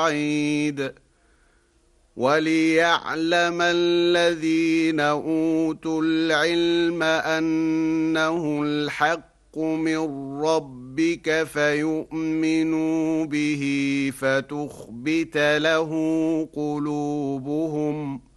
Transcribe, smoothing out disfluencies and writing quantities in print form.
بعيد وليعلم الذين أوتوا العلم أنه الحق من ربك فيؤمنوا به فتخبت له قلوبهم